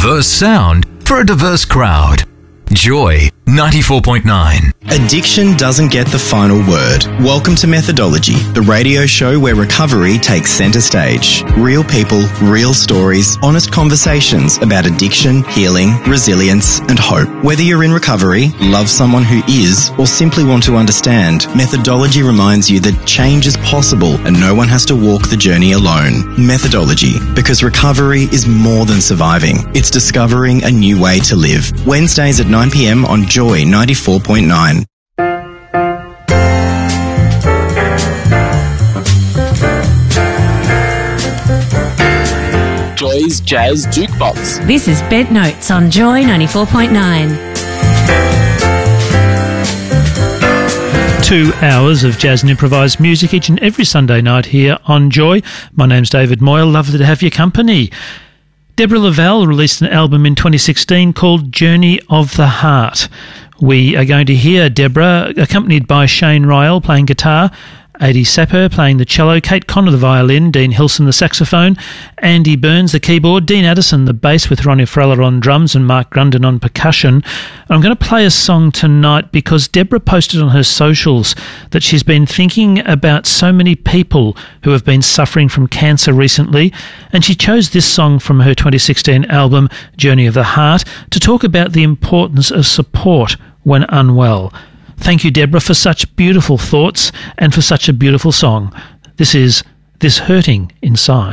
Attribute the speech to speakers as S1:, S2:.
S1: diverse sound for a diverse crowd. Joy 94.9.
S2: Addiction doesn't get the final word. Welcome to Methodology, the radio show where recovery takes centre stage. Real people, real stories, honest conversations about addiction, healing, resilience and hope. Whether you're in recovery, love someone who is, or simply want to understand, Methodology reminds you that change is possible and no one has to walk the journey alone. Methodology, because recovery is more than surviving. It's discovering a new way to live. Wednesdays at 9 p.m. on Joy 94.9.
S3: Joy's Jazz Jukebox.
S4: This is Bed Notes on Joy 94.9.
S5: 2 hours of jazz and improvised music each and every Sunday night here on Joy. My name's David Moyle. Lovely to have your company. Deborah Lavelle released an album in 2016 called Journey of the Heart. We are going to hear Deborah accompanied by Shane Ryle playing guitar, Adi Sapper playing the cello, Kate Connor the violin, Dean Hilson the saxophone, Andy Burns the keyboard, Dean Addison the bass with Ronnie Farella on drums and Mark Grundon on percussion. I'm going to play a song tonight because Deborah posted on her socials that she's been thinking about so many people who have been suffering from cancer recently, and she chose this song from her 2016 album Journey of the Heart to talk about the importance of support when unwell. Thank you, Deborah, for such beautiful thoughts and for such a beautiful song. This is This Hurting Inside.